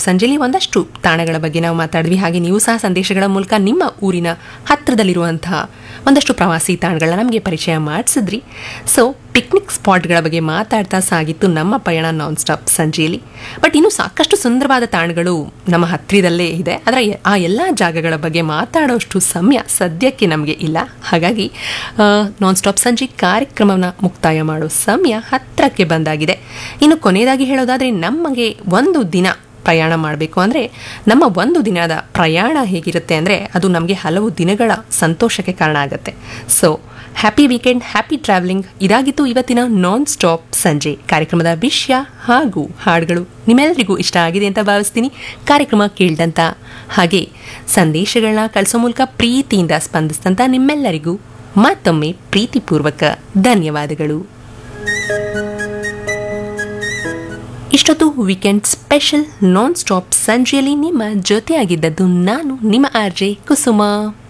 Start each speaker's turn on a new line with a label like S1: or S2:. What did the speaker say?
S1: ಸಂಜೆಯಲ್ಲಿ ಒಂದಷ್ಟು ತಾಣಗಳ ಬಗ್ಗೆ ನಾವು ಮಾತಾಡಿದ್ವಿ. ಹಾಗೆ ನೀವು ಸಹ ಸಂದೇಶಗಳ ಮೂಲಕ ನಿಮ್ಮ ಊರಿನ ಹತ್ತಿರದಲ್ಲಿರುವಂತಹ ಒಂದಷ್ಟು ಪ್ರವಾಸಿ ತಾಣಗಳನ್ನ ನಮಗೆ ಪರಿಚಯ ಮಾಡಿಸಿದ್ರಿ. ಸೊ ಪಿಕ್ನಿಕ್ ಸ್ಪಾಟ್ಗಳ ಬಗ್ಗೆ ಮಾತಾಡ್ತಾ ಸಾಗಿತ್ತು ನಮ್ಮ ಪಯಣ ನಾನ್ ಸ್ಟಾಪ್ ಸಂಜೆಯಲ್ಲಿ. ಬಟ್ ಇನ್ನೂ ಸಾಕಷ್ಟು ಸುಂದರವಾದ ತಾಣಗಳು ನಮ್ಮ ಹತ್ತಿರದಲ್ಲೇ ಇದೆ. ಆದರೆ ಆ ಎಲ್ಲ ಜಾಗಗಳ ಬಗ್ಗೆ ಮಾತಾಡೋಷ್ಟು ಸಮಯ ಸದ್ಯಕ್ಕೆ ನಮಗೆ ಇಲ್ಲ. ಹಾಗಾಗಿ ನಾನ್ ಸ್ಟಾಪ್ ಸಂಜೆ ಕಾರ್ಯಕ್ರಮವನ್ನು ಮುಕ್ತಾಯ ಮಾಡೋ ಸಮಯ ಹತ್ತಿರಕ್ಕೆ ಬಂದಾಗಿದೆ. ಇನ್ನು ಕೊನೆಯದಾಗಿ ಹೇಳೋದಾದರೆ, ನಮಗೆ ಒಂದು ದಿನ ಪ್ರಯಾಣ ಮಾಡಬೇಕು ಅಂದರೆ ನಮ್ಮ ಒಂದು ದಿನದ ಪ್ರಯಾಣ ಹೇಗಿರುತ್ತೆ ಅಂದರೆ ಅದು ನಮಗೆ ಹಲವು ದಿನಗಳ ಸಂತೋಷಕ್ಕೆ ಕಾರಣ ಆಗುತ್ತೆ. So happy weekend, happy travelling. ಇದಾಗಿತ್ತು ಇವತ್ತಿನ ನಾನ್ ಸ್ಟಾಪ್ ಸಂಜೆ ಕಾರ್ಯಕ್ರಮದ ವಿಷಯ ಹಾಗೂ ಹಾಡುಗಳು. ನಿಮ್ಮೆಲ್ಲರಿಗೂ ಇಷ್ಟ ಆಗಿದೆ ಅಂತ ಭಾವಿಸ್ತೀನಿ. ಕಾರ್ಯಕ್ರಮ ಕೇಳಿದಂಥ ಹಾಗೆ ಸಂದೇಶಗಳನ್ನ ಕಳಿಸೋ ಮೂಲಕ ಪ್ರೀತಿಯಿಂದ ಸ್ಪಂದಿಸಿದಂಥ ನಿಮ್ಮೆಲ್ಲರಿಗೂ ಮತ್ತೊಮ್ಮೆ ಪ್ರೀತಿಪೂರ್ವಕ ಧನ್ಯವಾದಗಳು. ಇಷ್ಟೊತ್ತು ವೀಕೆಂಡ್ ಸ್ಪೆಷಲ್ ನಾನ್ ಸ್ಟಾಪ್ ಸಂಜೆಯಲ್ಲಿ ನಿಮ್ಮ ಜೊತೆಯಾಗಿದ್ದದ್ದು ನಾನು ನಿಮ್ಮ ಆರ್ಜೆ ಕುಸುಮ.